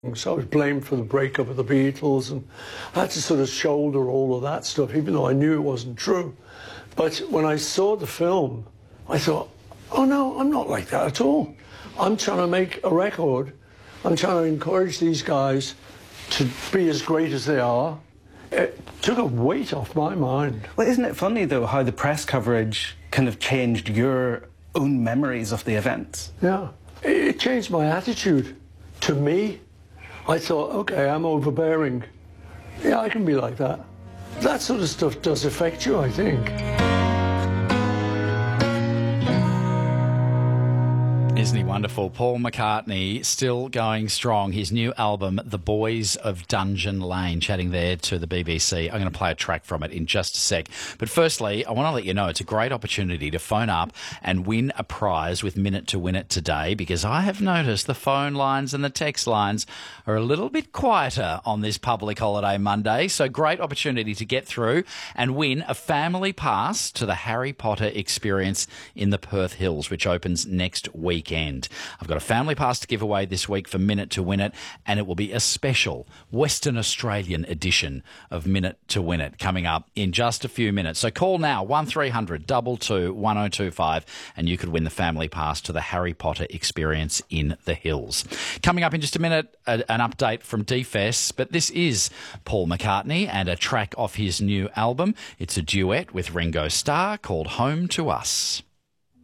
So I was blamed for the breakup of the Beatles, and I had to sort of shoulder all of that stuff, even though I knew it wasn't true. But when I saw the film, I thought, oh no, I'm not like that at all. I'm trying to make a record. I'm trying to encourage these guys to be as great as they are. It took a weight off my mind. Well, isn't it funny, though, how the press coverage kind of changed your own memories of the events? Yeah, it changed my attitude to me. I thought, okay, I'm overbearing. Yeah, I can be like that. That sort of stuff does affect you, I think. Isn't he wonderful? Paul McCartney still going strong. His new album, The Boys of Dungeon Lane, chatting there to the BBC. I'm going to play a track from it in just a sec. But firstly, I want to let you know it's a great opportunity to phone up and win a prize with Minute to Win It today, because I have noticed the phone lines and the text lines are a little bit quieter on this public holiday Monday. So great opportunity to get through and win a family pass to the Harry Potter experience in the Perth Hills, which opens next weekend. I've got a family pass to give away this week for Minute to Win It, and it will be a special Western Australian edition of Minute to Win It coming up in just a few minutes. So call now, 1300 22 1025, and you could win the family pass to the Harry Potter experience in the Hills. Coming up in just a minute, an update from DFS, but this is Paul McCartney and a track off his new album. It's a duet with Ringo Starr called Home to Us.